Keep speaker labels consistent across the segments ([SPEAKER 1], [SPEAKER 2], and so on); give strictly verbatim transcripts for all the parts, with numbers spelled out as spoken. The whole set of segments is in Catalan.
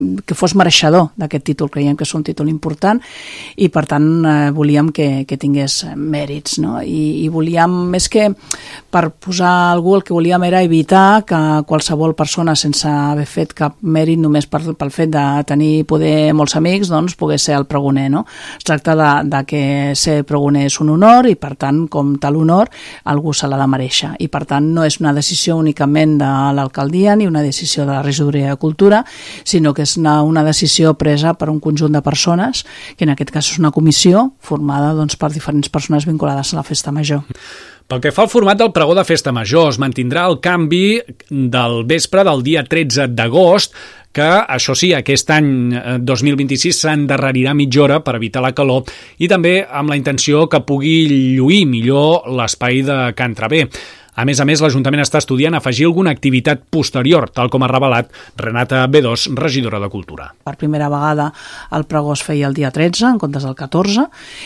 [SPEAKER 1] que fos mereixedor d'aquest títol. Creiem que és un títol important i per tant eh, volíem que, que tingués mèrits, no? I, i volíem, més que per posar algú, el que volíem era evitar que qualsevol persona sense haver fet cap mèrit només per, pel fet de tenir poder molts amics, doncs pogués ser el pregoner, no? Es tracta de, de que ser pregoner és un honor i per tant, com tal honor, algú se l'ha de mereixer i per tant no és una decisió únicament de l'alcaldia ni una decisió de la regidoria de Cultura, sinó que és una, una decisió presa per un conjunt de persones, que en aquest cas és una comissió formada doncs, per diferents persones vinculades a la Festa Major.
[SPEAKER 2] Pel que fa al format del pregó de Festa Major, es mantindrà el canvi del vespre del dia tretze d'agost, que, això sí, aquest any dos mil vint-i-sis s'endarrerirà mitja hora per evitar la calor i també amb la intenció que pugui lluir millor l'espai de Can Traver. A més a més, l'Ajuntament està estudiant afegir alguna activitat posterior, tal com ha revelat Renata B dos, regidora de Cultura.
[SPEAKER 1] Per primera vegada el pregó es feia el dia tretze en comptes del catorze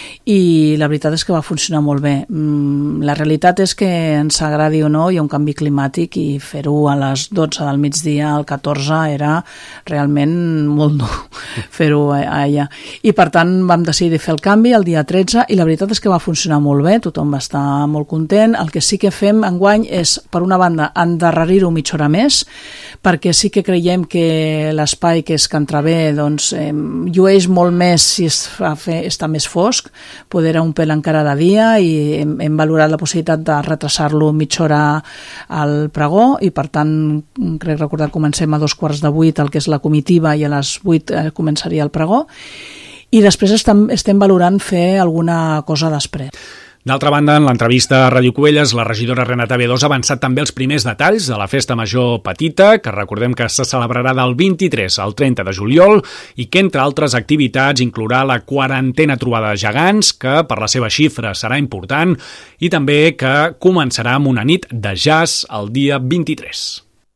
[SPEAKER 1] i la veritat és que va funcionar molt bé. La realitat és que ens agradi o no, hi ha un canvi climàtic i fer-ho a les dotze del migdia al catorze era realment molt dur fer-ho allà. I per tant vam decidir fer el canvi el dia tretze i la veritat és que va funcionar molt bé, tothom va estar molt content. El que sí que fem enguany és, per una banda, endarrerir-ho mitja hora més, perquè sí que creiem que l'espai que és Can Traver doncs, eh, llueix molt més si es fa fer, està més fosc, poder era un pèl encara de dia i hem, hem valorat la possibilitat de retrasar-lo mitja hora al pregó i per tant, crec recordar, comencem a dos quarts de vuit el que és la comitiva i a les vuit eh, començaria el pregó i després estem, estem valorant fer alguna cosa després.
[SPEAKER 2] D'altra banda, en l'entrevista a Ràdio Cubelles, la regidora Renata B dos ha avançat també els primers detalls de la Festa Major Petita, que recordem que se celebrarà del vint-i-tres al trenta de juliol i que, entre altres activitats, inclourà la quarantena trobada de gegants, que per la seva xifra serà important, i també que començarà amb una nit de jazz el dia vint-i-tres.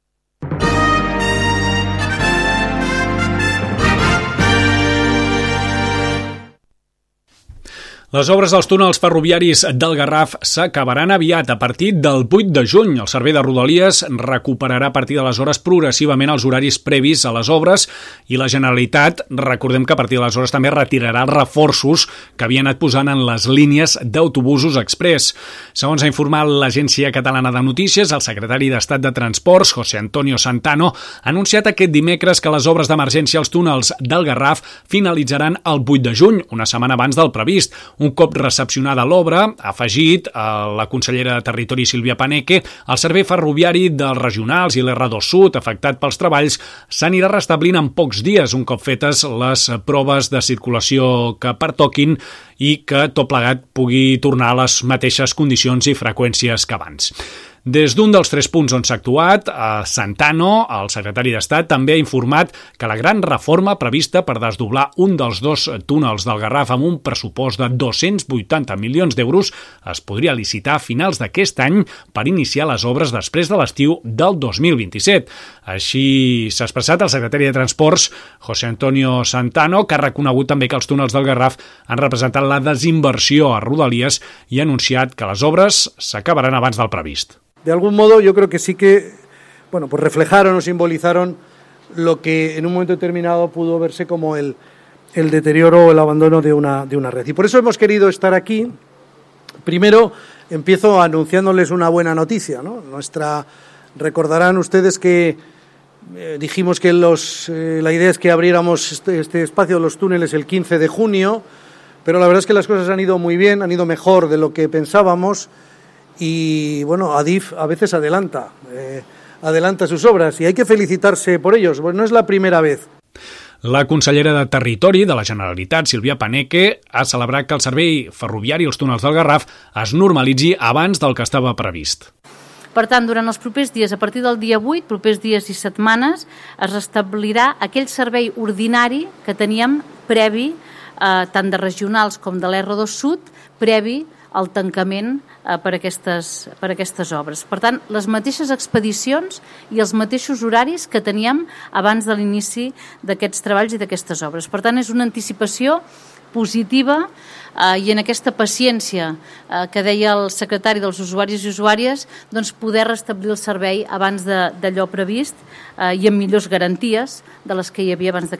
[SPEAKER 2] Les obres dels túnels ferroviaris del Garraf s'acabaran aviat. A partir del vuit de juny, el Servei de Rodalies recuperarà a partir d'aleshores progressivament els horaris previs a les obres i la Generalitat, recordem que a partir d'aleshores també retirarà els reforços que havia anat posant en les línies d'autobusos express. Segons ha informat l'Agència Catalana de Notícies, el secretari d'Estat de Transports, José Antonio Santano, ha anunciat aquest dimecres que les obres d'emergència als túnels del Garraf finalitzaran el vuit de juny, una setmana abans del previst. Un cop recepcionada l'obra, ha afegit a la consellera de Territori Sílvia Paneque, el servei ferroviari dels regionals i l'R dos Sud afectat pels treballs s'anirà restablint en pocs dies, un cop fetes les proves de circulació que pertoquin i que tot plegat pugui tornar a les mateixes condicions i freqüències que abans. Des d'un dels tres punts on s'ha actuat, a Santano, el secretari d'Estat, també ha informat que la gran reforma prevista per desdoblar un dels dos túnels del Garraf amb un pressupost de dos-cents vuitanta milions d'euros es podria licitar a finals d'aquest any per iniciar les obres després de l'estiu del dos mil vint-i-set. Així s'ha expressat el secretari de Transports, José Antonio Santano, que ha reconegut també que els túnels del Garraf han representat la desinversió a Rodalies i ha anunciat que les obres s'acabaran abans del previst.
[SPEAKER 3] De algún modo yo creo que sí que, bueno, pues reflejaron o simbolizaron lo que en un momento determinado pudo verse como el, el deterioro o el abandono de una, de una red. Y por eso hemos querido estar aquí. Primero empiezo anunciándoles una buena noticia, ¿no? Nuestra, recordarán ustedes que eh, dijimos que los, eh, la idea es que abriéramos este, este espacio de los túneles el quince de junio, pero la verdad es que las cosas han ido muy bien, han ido mejor de lo que pensábamos. Y bueno, Adif a veces adelanta, eh, adelanta sus obras y hay que felicitarse por ellos, pues no es la primera vez.
[SPEAKER 2] La consellera de Territori de la Generalitat, Sílvia Paneque, ha celebrat que el servei ferroviari als túnels del Garraf es normalitzi abans del que estava previst.
[SPEAKER 4] Per tant, durant els propers dies, a partir del dia vuit, propers dies i setmanes, es restablirà aquell servei ordinari que teníem previ, eh, tant de regionals com de l'R dos Sud, previ el tancament eh, per, aquestes, per aquestes obres. Per tant, les mateixes expedicions i els mateixos horaris que teníem abans de l'inici d'aquests treballs i d'aquestes obres. Per tant, és una anticipació positiva eh, i en aquesta paciència eh, que deia el secretari dels usuaris i usuàries, doncs poder restablir el servei abans d'allò previst eh, i amb millors garanties de les que hi havia abans d'aquest